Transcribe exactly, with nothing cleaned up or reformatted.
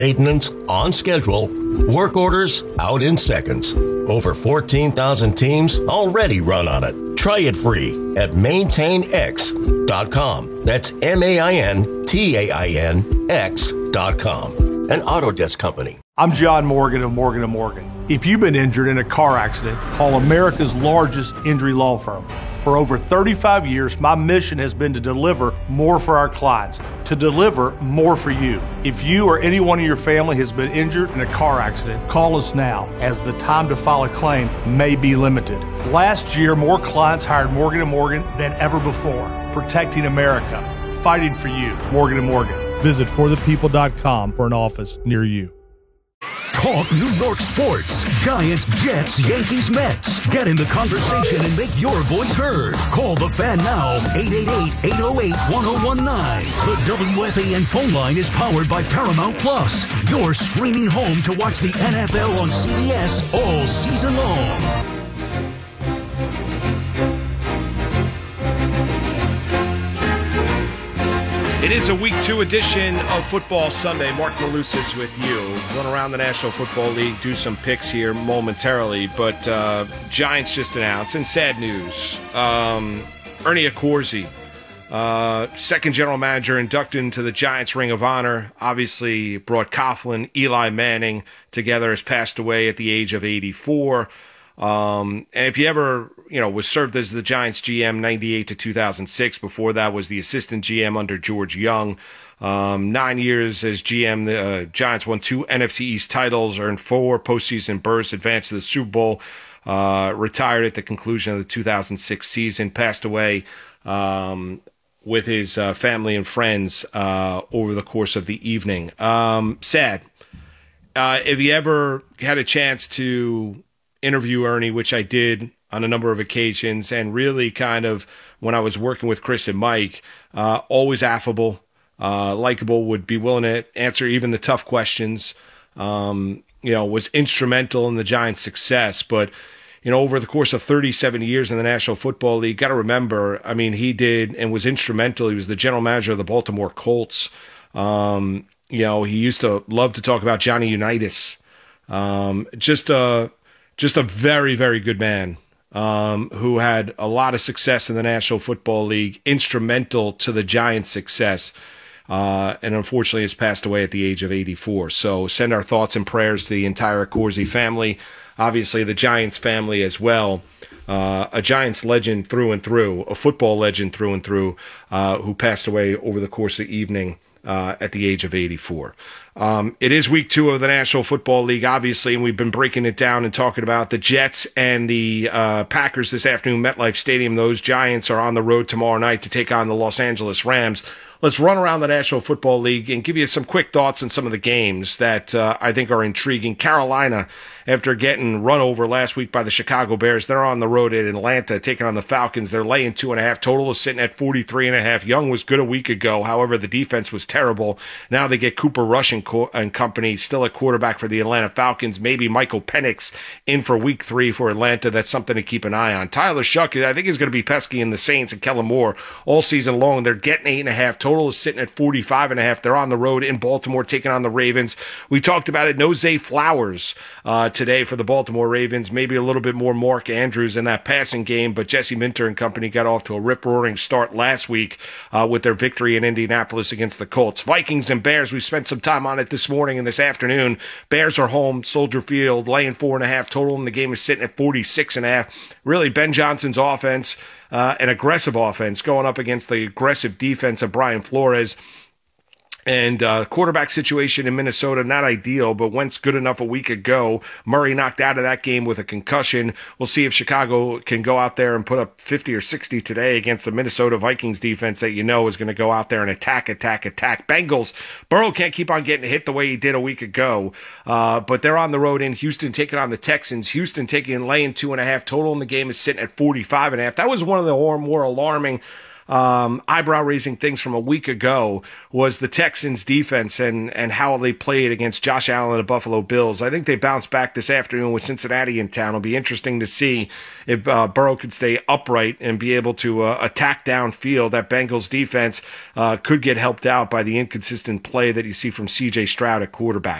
Maintenance on schedule. Work orders out in seconds. Over fourteen thousand teams already run on it. Try it free at maintain x dot com. That's M A I N T A I N X dot com. An Autodesk company. I'm John Morgan of Morgan and Morgan. If you've been injured in a car accident, call America's largest injury law firm. For over thirty-five years, my mission has been to deliver more for our clients, to deliver more for you. If you or anyone in your family has been injured in a car accident, call us now, as the time to file a claim may be limited. Last year, more clients hired Morgan and Morgan than ever before, protecting America, fighting for you. Morgan and Morgan. Visit for the people dot com for an office near you. Talk New York sports. Giants, Jets, Yankees, Mets. Get in the conversation and make your voice heard. Call the Fan now, eight eight eight, eight oh eight, one oh one nine. The W F A N phone line is powered by Paramount Plus. Your streaming home to watch the N F L on C B S all season long. It is a week two edition of Football Sunday. Mark Malusis with you. Run around the National Football League, do some picks here momentarily. But uh, Giants just announced, and sad news, um, Ernie Accorsi, uh, second general manager inducted into the Giants Ring of Honor, obviously brought Coughlin, Eli Manning together, has passed away at the age of eighty-four. Um, and if you ever, you know, was served as the Giants G M ninety-eight to two thousand six, before that was the assistant G M under George Young. Um, nine years as G M, the uh, Giants won two N F C East titles, earned four postseason berths, advanced to the Super Bowl, uh, retired at the conclusion of the two thousand six season, passed away, um, with his, uh, family and friends, uh, over the course of the evening. Um, sad. Uh, if you ever had a chance to interview Ernie, which I did on a number of occasions, and really kind of when I was working with Chris and Mike, uh, always affable, uh, likable, would be willing to answer even the tough questions, um, you know, was instrumental in the Giants' success. But, you know, over the course of thirty-seven years in the National Football League, got to remember, I mean, he did and was instrumental. He was the general manager of the Baltimore Colts. Um, you know, he used to love to talk about Johnny Unitas. Um, just a, Just a very, very good man, um, who had a lot of success in the National Football League, instrumental to the Giants' success, uh, and unfortunately has passed away at the age of eighty-four. So send our thoughts and prayers to the entire Accorsi family, obviously the Giants family as well. Uh, a Giants legend through and through, a football legend through and through, uh, who passed away over the course of the evening uh, at the age of eighty-four. Um, it is week two of the National Football League, obviously, and we've been breaking it down and talking about the Jets and the uh, Packers this afternoon, MetLife Stadium. Those Giants are on the road tomorrow night to take on the Los Angeles Rams. Let's run around the National Football League and give you some quick thoughts on some of the games that uh, I think are intriguing. Carolina, after getting run over last week by the Chicago Bears, they're on the road at Atlanta taking on the Falcons. They're laying two and a half. Total is sitting at forty-three and a half. Young was good a week ago. However, the defense was terrible. Now they get Cooper Rush and, co- and company still at quarterback for the Atlanta Falcons. Maybe Michael Penix in for week three for Atlanta. That's something to keep an eye on. Tyler Shuck, I think, is going to be pesky in the Saints and Kellen Moore all season long. They're getting eight and a half. Total is sitting at forty-five and a half. They're on the road in Baltimore taking on the Ravens. We talked about it. No Zay Flowers uh, today for the Baltimore Ravens. Maybe a little bit more Mark Andrews in that passing game, but Jesse Minter and company got off to a rip-roaring start last week uh, with their victory in Indianapolis against the Colts. Vikings and Bears, we spent some time on it this morning and this afternoon. Bears are home, Soldier Field, laying four and a half. Total in the game is sitting at forty-six and a half. Really, Ben Johnson's offense, uh, an aggressive offense, going up against the aggressive defense of Brian Flores. And uh, quarterback situation in Minnesota, not ideal, but Wentz good enough a week ago. Murray knocked out of that game with a concussion. We'll see if Chicago can go out there and put up fifty or sixty today against the Minnesota Vikings defense that you know is going to go out there and attack, attack, attack. Bengals, Burrow can't keep on getting hit the way he did a week ago, uh, but they're on the road in Houston taking on the Texans. Houston taking laying two and a half. Total in the game is sitting at forty-five and a half. That was one of the more alarming um, eyebrow-raising things from a week ago was the Texans' defense and, and how they played against Josh Allen and the Buffalo Bills. I think they bounced back this afternoon with Cincinnati in town. It'll be interesting to see if uh, Burrow could stay upright and be able to uh, attack downfield. That Bengals defense uh, could get helped out by the inconsistent play that you see from C J Stroud at quarterback.